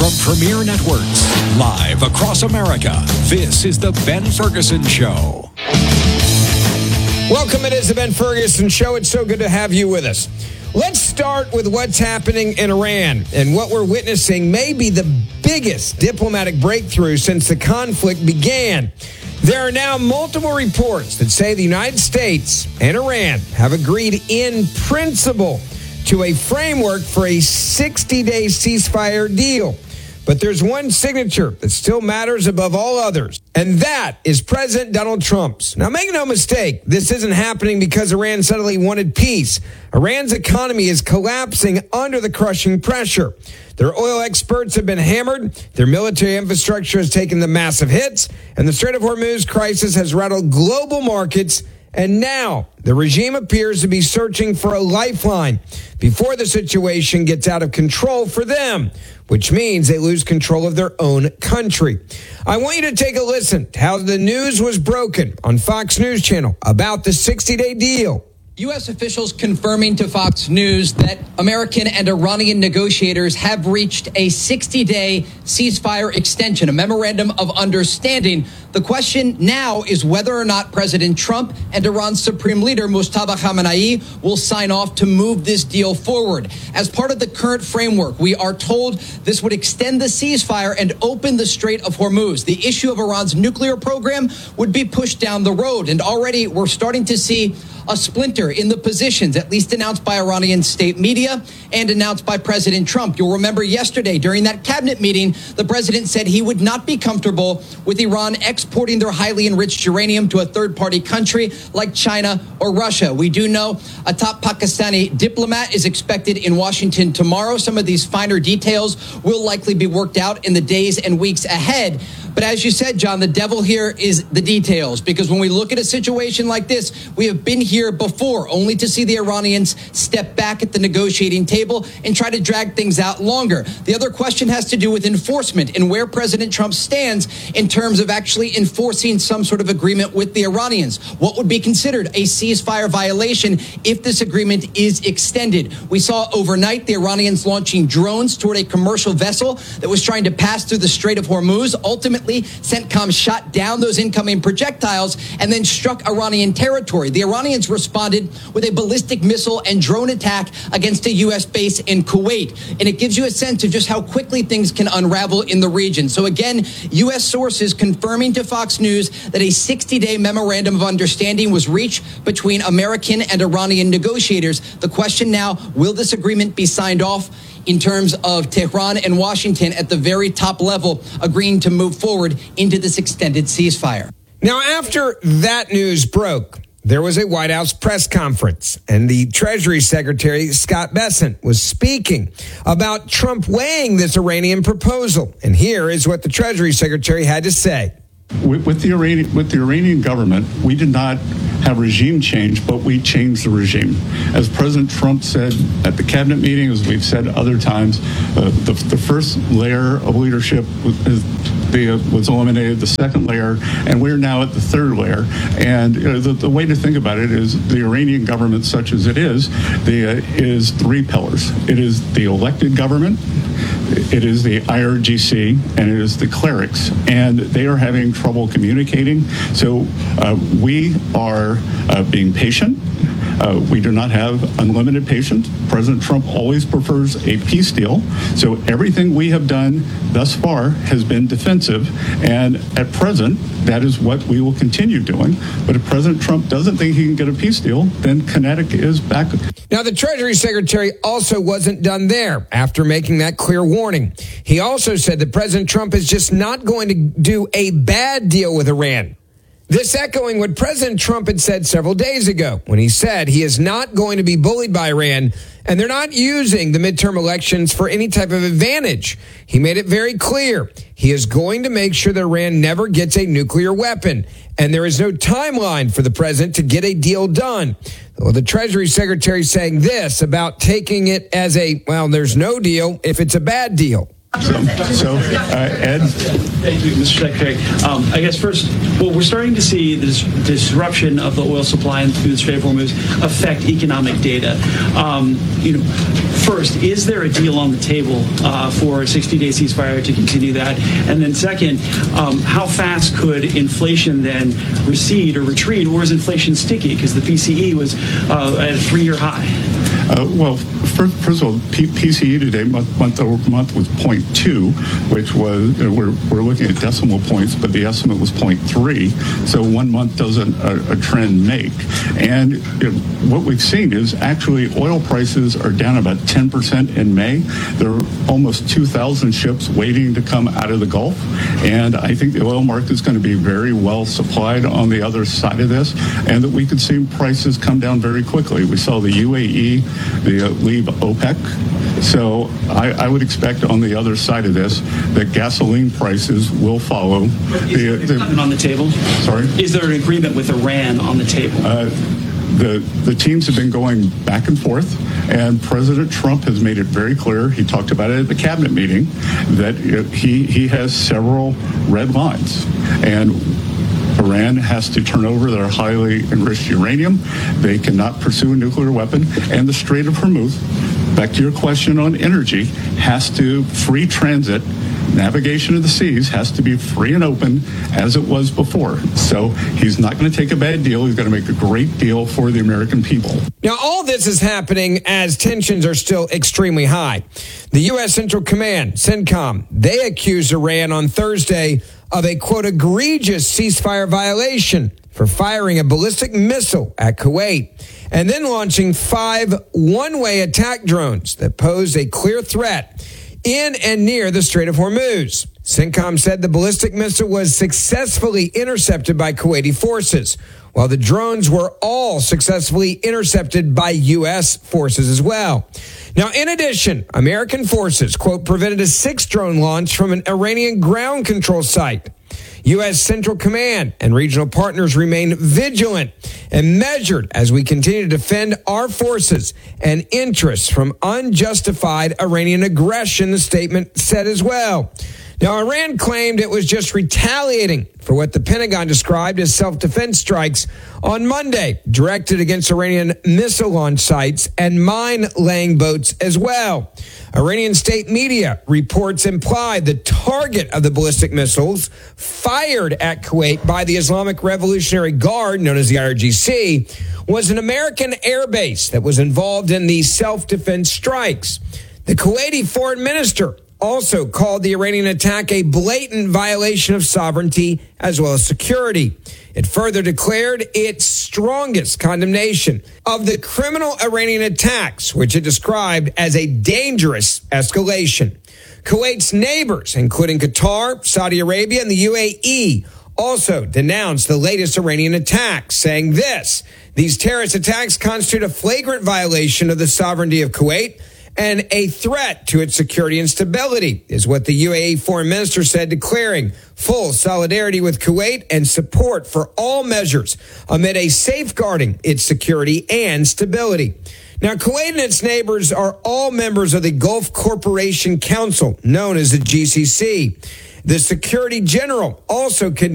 From Premier Networks, live across America, this is The Ben Ferguson Show. Welcome, it is The Ben Ferguson Show. It's so good to have you with us. Let's start with what's happening in Iran. And what we're witnessing may be the biggest diplomatic breakthrough since the conflict began. There are now multiple reports that say the United States and Iran have agreed in principle to a framework for a 60-day ceasefire deal. But there's one signature that still matters above all others, and that is President Donald Trump's. Now, make no mistake, this isn't happening because Iran suddenly wanted peace. Iran's economy is collapsing under the crushing pressure. Their oil experts have been hammered, their military infrastructure has taken the massive hits, and the Strait of Hormuz crisis has rattled global markets. And now the regime appears to be searching for a lifeline before the situation gets out of control for them, which means they lose control of their own country. I want you to take a listen to how the news was broken on Fox News Channel about the 60-day deal. U.S. officials confirming to Fox News that American and Iranian negotiators have reached a 60-day ceasefire extension, a memorandum of understanding. The question now is whether or not President Trump and Iran's supreme leader, Mustafa Khamenei, will sign off to move this deal forward. As part of the current framework, we are told this would extend the ceasefire and open the Strait of Hormuz. The issue of Iran's nuclear program would be pushed down the road. And already we're starting to see a splinter in the positions, at least announced by Iranian state media and announced by President Trump. You'll remember yesterday during that cabinet meeting, the president said he would not be comfortable with Iran exporting their highly enriched uranium to a third-party country like China or Russia. We do know a top Pakistani diplomat is expected in Washington tomorrow. Some of these finer details will likely be worked out in the days and weeks ahead. But as you said, John, the devil here is the details, because when we look at a situation like this, we have been here before, only to see the Iranians step back at the negotiating table and try to drag things out longer. The other question has to do with enforcement and where President Trump stands in terms of actually enforcing some sort of agreement with the Iranians. What would be considered a ceasefire violation if this agreement is extended? We saw overnight the Iranians launching drones toward a commercial vessel that was trying to pass through the Strait of Hormuz. Ultimately, CENTCOM shot down those incoming projectiles and then struck Iranian territory. The Iranians responded with a ballistic missile and drone attack against a U.S. base in Kuwait. And it gives you a sense of just how quickly things can unravel in the region. So again, U.S. sources confirming to Fox News that a 60-day memorandum of understanding was reached between American and Iranian negotiators. The question now, will this agreement be signed off in terms of Tehran and Washington at the very top level agreeing to move forward into this extended ceasefire? Now, after that news broke, there was a White House press conference, and the Treasury Secretary, Scott Bessent, was speaking about Trump weighing this Iranian proposal. And here is what the Treasury Secretary had to say. With the Iranian government, we did not have regime change, but we changed the regime. As President Trump said at the cabinet meeting, as we've said other times, the first layer of leadership was eliminated, the second layer, and we're now at the third layer. And the way to think about it is the Iranian government, such as it is three pillars. It is the elected government, it is the IRGC, and it is the clerics. And they are having trouble communicating. So we are being patient. We do not have unlimited patience. President Trump always prefers a peace deal. So everything we have done thus far has been defensive. And at present, that is what we will continue doing. But if President Trump doesn't think he can get a peace deal, then kinetic is back. Now, the Treasury Secretary also wasn't done there after making that clear warning. He also said that President Trump is just not going to do a bad deal with Iran. This echoing what President Trump had said several days ago when he said he is not going to be bullied by Iran and they're not using the midterm elections for any type of advantage. He made it very clear he is going to make sure that Iran never gets a nuclear weapon, and there is no timeline for the president to get a deal done. Well, the Treasury Secretary saying this about taking it as there's no deal if it's a bad deal. Ed? Thank you, Mr. Secretary. I guess first, well, we're starting to see this disruption of the oil supply through the Strait of Hormuz affect economic data. First, is there a deal on the table for a 60-day ceasefire to continue that? And then second, how fast could inflation then recede or retreat, or is inflation sticky? Because the PCE was at a 3-year high. Well, first of all, PCE today, month over month, was 0.2, which was, we're looking at decimal points, but the estimate was 0.3. So 1 month doesn't a trend make. And what we've seen is actually oil prices are down about 10% in May. There are almost 2,000 ships waiting to come out of the Gulf. And I think the oil market is going to be very well supplied on the other side of this, and that we could see prices come down very quickly. We saw the UAE leave OPEC. So I would expect on the other side of this that gasoline prices will follow. Is there an agreement on the table? Sorry? Is there an agreement with Iran on the table? The teams have been going back and forth, and President Trump has made it very clear, he talked about it at the cabinet meeting, that he has several red lines. And Iran has to turn over their highly enriched uranium. They cannot pursue a nuclear weapon. And the Strait of Hormuz, back to your question on energy, has to free transit. Navigation of the seas has to be free and open as it was before. So he's not going to take a bad deal. He's going to make a great deal for the American people. Now, all this is happening as tensions are still extremely high. The U.S. Central Command, CENTCOM, they accused Iran on Thursday of a, quote, egregious ceasefire violation for firing a ballistic missile at Kuwait and then launching 5 one-way attack drones that posed a clear threat in and near the Strait of Hormuz. CENTCOM said the ballistic missile was successfully intercepted by Kuwaiti forces, while the drones were all successfully intercepted by U.S. forces as well. Now, in addition, American forces, quote, prevented a 6th drone launch from an Iranian ground control site. U.S. Central Command and regional partners remain vigilant and measured as we continue to defend our forces and interests from unjustified Iranian aggression, the statement said as well. Now, Iran claimed it was just retaliating for what the Pentagon described as self-defense strikes on Monday, directed against Iranian missile launch sites and mine-laying boats as well. Iranian state media reports implied the target of the ballistic missiles fired at Kuwait by the Islamic Revolutionary Guard, known as the IRGC, was an American air base that was involved in the self-defense strikes. The Kuwaiti foreign minister also called the Iranian attack a blatant violation of sovereignty as well as security. It further declared its strongest condemnation of the criminal Iranian attacks, which it described as a dangerous escalation. Kuwait's neighbors, including Qatar, Saudi Arabia, and the UAE, also denounced the latest Iranian attacks, saying this: these terrorist attacks constitute a flagrant violation of the sovereignty of Kuwait and a threat to its security and stability, is what the UAE foreign minister said, declaring full solidarity with Kuwait and support for all measures amid a safeguarding its security and stability. Now, Kuwait and its neighbors are all members of the Gulf Cooperation Council, known as the GCC. The Secretary General also